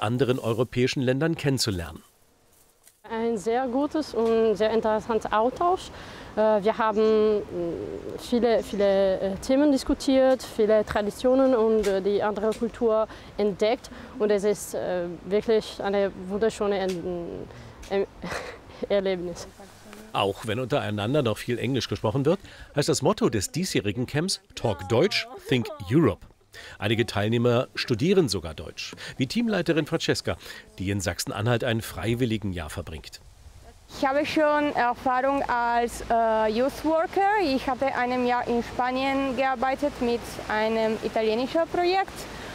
anderen europäischen Ländern kennenzulernen. Ein sehr gutes und sehr interessanter Austausch. Wir haben viele Themen diskutiert, viele Traditionen und die andere Kultur entdeckt. Und es ist wirklich eine wunderschöne Erlebnis. Auch wenn untereinander noch viel Englisch gesprochen wird, heißt das Motto des diesjährigen Camps Talk Deutsch, Think Europe. Einige Teilnehmer studieren sogar Deutsch, wie Teamleiterin Francesca, die in Sachsen-Anhalt ein Freiwilligenjahr verbringt. Ich habe schon Erfahrung als Youth Worker. Ich habe ein Jahr in Spanien gearbeitet mit einem italienischen Projekt.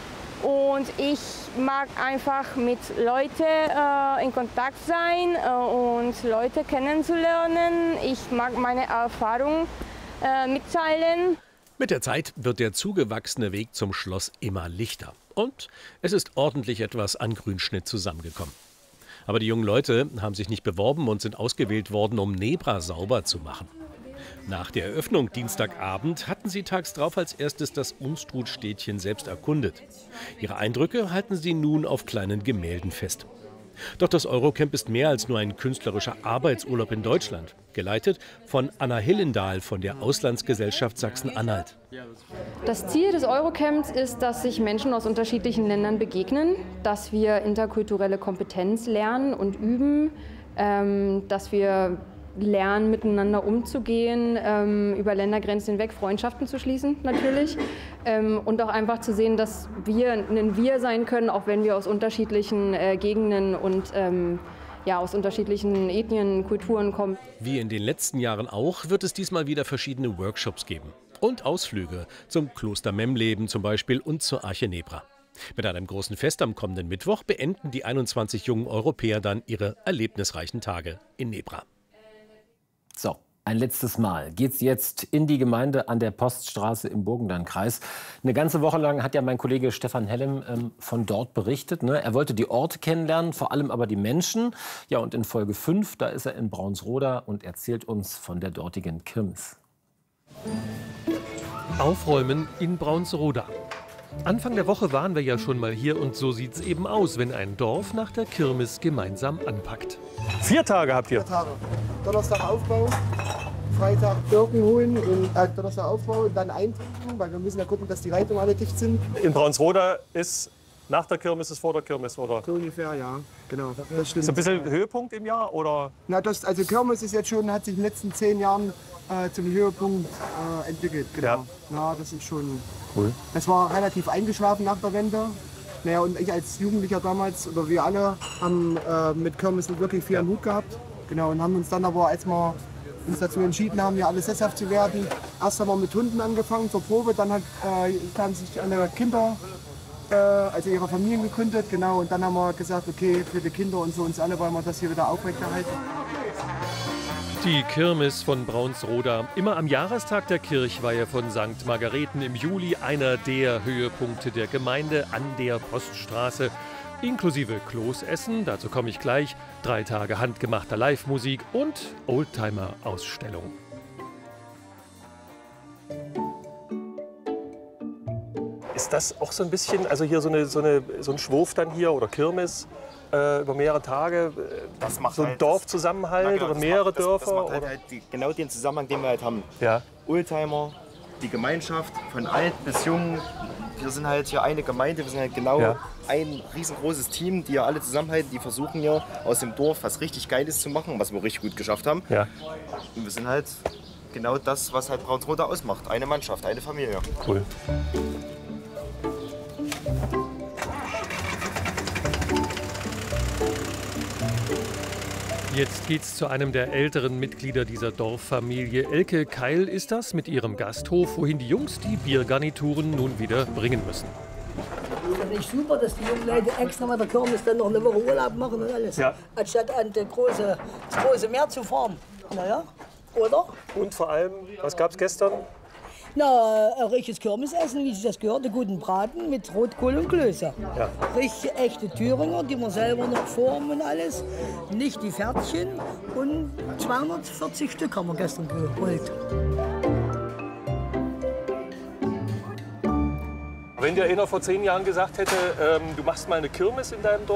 Und ich mag einfach mit Leuten in Kontakt sein und Leute kennenzulernen. Ich mag meine Erfahrung mitteilen. Mit der Zeit wird der zugewachsene Weg zum Schloss immer lichter. Und es ist ordentlich etwas an Grünschnitt zusammengekommen. Aber die jungen Leute haben sich nicht beworben und sind ausgewählt worden, um Nebra sauber zu machen. Nach der Eröffnung Dienstagabend hatten sie tags drauf als erstes das Unstrut-Städtchen selbst erkundet. Ihre Eindrücke halten sie nun auf kleinen Gemälden fest. Doch das Eurocamp ist mehr als nur ein künstlerischer Arbeitsurlaub in Deutschland. Geleitet von Anna Hillendahl von der Auslandsgesellschaft Sachsen-Anhalt. Das Ziel des Eurocamps ist, dass sich Menschen aus unterschiedlichen Ländern begegnen, dass wir interkulturelle Kompetenz lernen und üben, dass wir lernen, miteinander umzugehen, über Ländergrenzen hinweg Freundschaften zu schließen natürlich und auch einfach zu sehen, dass wir ein Wir sein können, auch wenn wir aus unterschiedlichen Gegenden und aus unterschiedlichen Ethnien, Kulturen kommen. Wie in den letzten Jahren auch, wird es diesmal wieder verschiedene Workshops geben und Ausflüge zum Kloster Memleben zum Beispiel und zur Arche Nebra. Mit einem großen Fest am kommenden Mittwoch beenden die 21 jungen Europäer dann ihre erlebnisreichen Tage in Nebra. So, ein letztes Mal geht's jetzt in die Gemeinde an der Poststraße im Burgenlandkreis. Eine ganze Woche lang hat ja mein Kollege Stefan Hellem von dort berichtet. Ne? Er wollte die Orte kennenlernen, vor allem aber die Menschen. Ja, und in Folge 5, da ist er in Braunsroda und erzählt uns von der dortigen Kirmes. Aufräumen in Braunsroda. Anfang der Woche waren wir ja schon mal hier und so sieht's eben aus, wenn ein Dorf nach der Kirmes gemeinsam anpackt. 4 Tage habt ihr? 4 Tage. Donnerstag Aufbau, Freitag Birken holen und Donnerstag Aufbau und dann eintrinken, weil wir müssen ja gucken, dass die Leitungen alle dicht sind. In Braunsroda ist nach der Kirmes, ist vor der Kirmes, oder? So ungefähr, ja, genau. Das stimmt. Ist ein bisschen Höhepunkt im Jahr, oder? Na, also Kirmes ist jetzt schon, hat sich in den letzten 10 Jahren zum Höhepunkt entwickelt, genau. Ja. Ja, das ist schon cool. Das war relativ eingeschlafen nach der Wende. Naja, und ich als Jugendlicher damals, oder wir alle, haben mit Kirmes wirklich viel am Hut gehabt. Genau, und haben uns dann aber, als wir uns dazu entschieden haben, hier alles sesshaft zu werden, erst haben wir mit Hunden angefangen zur Probe, dann haben sich eine Kinder, also ihre Familien gegründet, genau, und dann haben wir gesagt, okay, für die Kinder und so uns alle wollen wir das hier wieder aufrechterhalten. Die Kirmes von Braunsroda. Immer am Jahrestag der Kirchweihe von St. Margareten im Juli einer der Höhepunkte der Gemeinde an der Poststraße. Inklusive Kloßessen, dazu komme ich gleich, 3 Tage handgemachter Live-Musik und Oldtimer-Ausstellung. Ist das auch so ein bisschen, also hier so ein Schwurf dann hier oder Kirmes über mehrere Tage, das macht so ein halt Dorfzusammenhalt oder mehrere Dörfer? Das macht halt genau den Zusammenhang, den wir halt haben. Ja. Oldtimer, die Gemeinschaft, von alt bis jung. Wir sind halt hier eine Gemeinde, wir sind halt genau ein riesengroßes Team, die ja alle zusammenhalten, die versuchen ja aus dem Dorf was richtig Geiles zu machen, was wir richtig gut geschafft haben. Ja. Und wir sind halt genau das, was halt Braunsroda ausmacht. Eine Mannschaft, eine Familie. Cool. Jetzt geht's zu einem der älteren Mitglieder dieser Dorffamilie. Elke Keil ist das mit ihrem Gasthof, wohin die Jungs die Biergarnituren nun wieder bringen müssen. Das ist nicht super, dass die jungen Leute extra mit der Kirmes dann noch eine Woche Urlaub machen und alles. Ja. Anstatt an das große Meer zu fahren. Naja, oder? Und vor allem, was gab's gestern? Na, ein richtiges Kirmesessen, wie sich das gehört, einen guten Braten mit Rotkohl und Klöße. Ja. Richtig echte Thüringer, die wir selber noch formen und alles. Nicht die Pferdchen. Und 240 Stück haben wir gestern geholt. Wenn dir einer vor 10 Jahren gesagt hätte, du machst mal eine Kirmes in deinem Dorf,